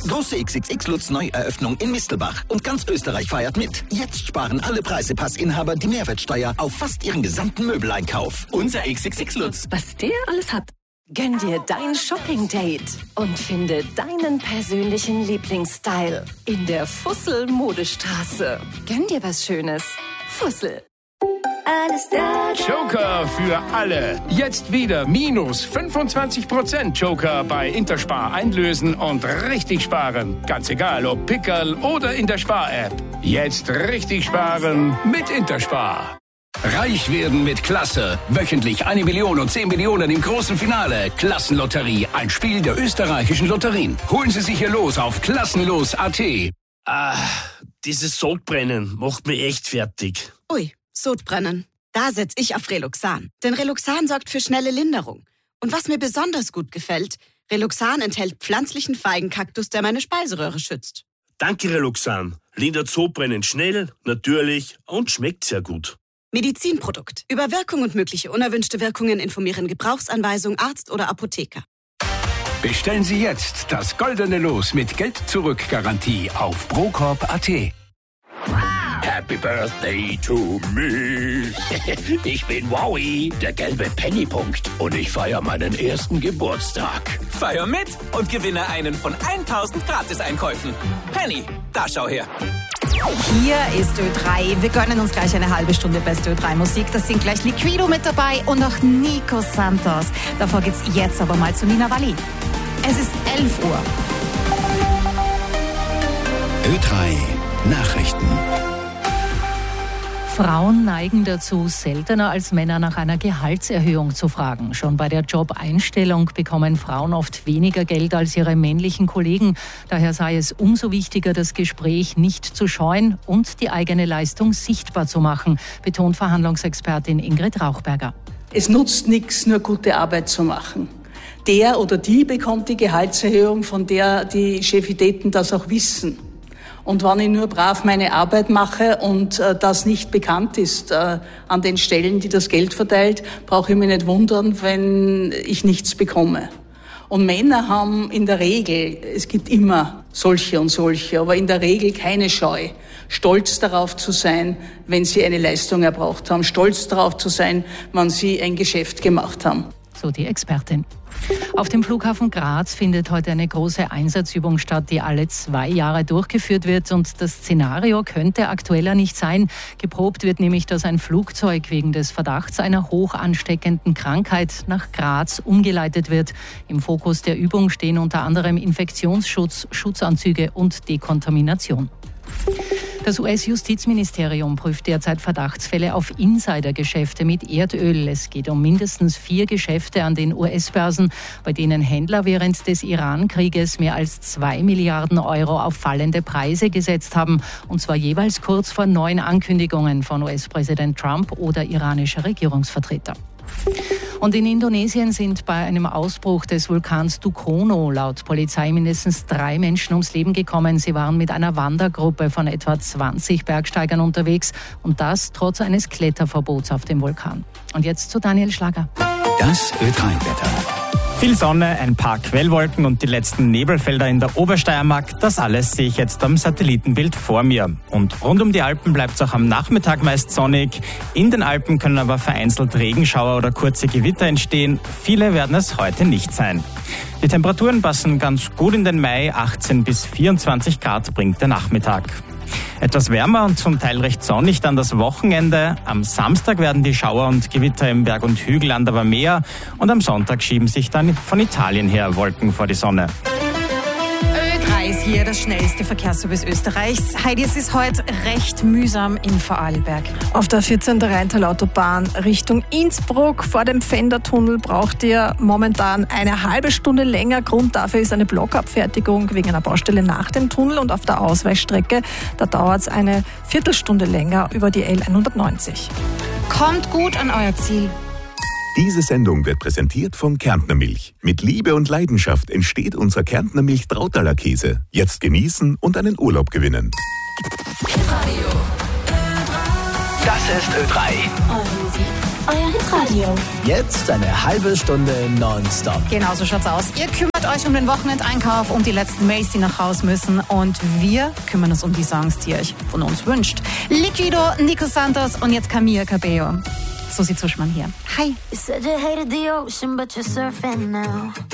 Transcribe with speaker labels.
Speaker 1: Große XXX-Lutz Neueröffnung in Mistelbach. Und ganz Österreich feiert mit. Jetzt sparen alle Preisepassinhaber die Mehrwertsteuer auf fast ihren gesamten Möbeleinkauf. Unser XXX-Lutz.
Speaker 2: Was der alles hat. Gönn dir dein Shopping-Date und finde deinen persönlichen Lieblingsstyle in der Fussel-Modestraße. Gönn dir was Schönes. Fussel.
Speaker 3: Alles da.
Speaker 4: Joker für alle. Jetzt wieder minus 25% Joker bei Interspar einlösen und richtig sparen. Ganz egal, ob Pickerl oder in der Spar-App. Jetzt richtig sparen mit Interspar.
Speaker 5: Reich werden mit Klasse. Wöchentlich 1 Million und 10 Millionen im großen Finale. Klassenlotterie, ein Spiel der österreichischen Lotterien. Holen Sie sich hier los auf klassenlos.at.
Speaker 6: Dieses Sodbrennen macht mich echt fertig.
Speaker 7: Ui, Sodbrennen. Da setz ich auf Reloxan. Denn Reloxan sorgt für schnelle Linderung. Und was mir besonders gut gefällt, Reloxan enthält pflanzlichen Feigenkaktus, der meine Speiseröhre schützt.
Speaker 6: Danke, Reloxan. Lindert Sodbrennen schnell, natürlich und schmeckt sehr gut.
Speaker 7: Medizinprodukt. Über Wirkung und mögliche unerwünschte Wirkungen informieren Gebrauchsanweisung, Arzt oder Apotheker.
Speaker 5: Bestellen Sie jetzt das goldene Los mit Geld-Zurück-Garantie auf procorp.at.
Speaker 8: Happy Birthday to me. Ich bin Wowie, der gelbe Pennypunkt. Und ich feiere meinen ersten Geburtstag.
Speaker 9: Feier mit und gewinne einen von 1000 Gratis-Einkäufen. Penny, da schau her.
Speaker 10: Hier ist Ö3. Wir gönnen uns gleich eine halbe Stunde beste Ö3-Musik. Das sind gleich Liquido mit dabei und auch Nico Santos. Davor geht's jetzt aber mal zu Nina Walli. Es ist 11 Uhr.
Speaker 5: Ö3 Nachrichten.
Speaker 11: Frauen neigen dazu, seltener als Männer nach einer Gehaltserhöhung zu fragen. Schon bei der Jobeinstellung bekommen Frauen oft weniger Geld als ihre männlichen Kollegen. Daher sei es umso wichtiger, das Gespräch nicht zu scheuen und die eigene Leistung sichtbar zu machen, betont Verhandlungsexpertin Ingrid Rauchberger.
Speaker 12: Es nutzt nichts, nur gute Arbeit zu machen. Der oder die bekommt die Gehaltserhöhung, von der die Chefitäten das auch wissen. Und wenn ich nur brav meine Arbeit mache und das nicht bekannt ist an den Stellen, die das Geld verteilt, brauche ich mich nicht wundern, wenn ich nichts bekomme. Und Männer haben in der Regel, es gibt immer solche und solche, aber in der Regel keine Scheu, stolz darauf zu sein, wenn sie eine Leistung erbracht haben, stolz darauf zu sein, wenn sie ein Geschäft gemacht haben.
Speaker 11: So die Expertin. Auf dem Flughafen Graz findet heute eine große Einsatzübung statt, die alle 2 Jahre durchgeführt wird. Und das Szenario könnte aktueller nicht sein. Geprobt wird nämlich, dass ein Flugzeug wegen des Verdachts einer hoch ansteckenden Krankheit nach Graz umgeleitet wird. Im Fokus der Übung stehen unter anderem Infektionsschutz, Schutzanzüge und Dekontamination. Das US-Justizministerium prüft derzeit Verdachtsfälle auf Insidergeschäfte mit Erdöl. Es geht um mindestens 4 Geschäfte an den US-Börsen, bei denen Händler während des Iran-Krieges mehr als 2 Milliarden Euro auf fallende Preise gesetzt haben. Und zwar jeweils kurz vor neuen Ankündigungen von US-Präsident Trump oder iranischer Regierungsvertreter. Und in Indonesien sind bei einem Ausbruch des Vulkans Dukono laut Polizei mindestens 3 Menschen ums Leben gekommen. Sie waren mit einer Wandergruppe von etwa 20 Bergsteigern unterwegs und das trotz eines Kletterverbots auf dem Vulkan. Und jetzt zu Daniel Schlager.
Speaker 5: Das Ö3-Wetter.
Speaker 13: Viel Sonne, ein paar Quellwolken und die letzten Nebelfelder in der Obersteiermark. Das alles sehe ich jetzt am Satellitenbild vor mir. Und rund um die Alpen bleibt es auch am Nachmittag meist sonnig. In den Alpen können aber vereinzelt Regenschauer oder kurze Gewitter entstehen. Viele werden es heute nicht sein. Die Temperaturen passen ganz gut in den Mai. 18 bis 24 Grad bringt der Nachmittag. Etwas wärmer und zum Teil recht sonnig dann das Wochenende. Am Samstag werden die Schauer und Gewitter im Berg- und Hügelland aber mehr. Und am Sonntag schieben sich dann von Italien her Wolken vor die Sonne.
Speaker 10: Ö3 ist hier das schnellste Verkehrsservice Österreichs. Heidi, es ist heute recht mühsam in Vorarlberg.
Speaker 14: Auf der 14. Rheintal-Autobahn Richtung Innsbruck vor dem Pfändertunnel braucht ihr momentan eine halbe Stunde länger. Grund dafür ist eine Blockabfertigung wegen einer Baustelle nach dem Tunnel. Und auf der Ausweichstrecke, da dauert es eine Viertelstunde länger über die L190.
Speaker 10: Kommt gut an euer Ziel.
Speaker 15: Diese Sendung wird präsentiert von Kärntner Milch. Mit Liebe und Leidenschaft entsteht unser Kärntner Milch Trautaler Käse. Jetzt genießen und einen Urlaub gewinnen.
Speaker 5: Das ist Ö3.
Speaker 3: euer Hitradio.
Speaker 16: Jetzt eine halbe Stunde nonstop.
Speaker 10: Genau so schaut's aus. Ihr kümmert euch um den Wochenendeinkauf, um die letzten Mails, die nach Haus müssen. Und wir kümmern uns um die Songs, die ihr euch von uns wünscht. Liquido, Nico Santos und jetzt Camila Cabello. Susi Zuschmann hier. Hi.
Speaker 3: You said you hated the ocean, but you're surfing now.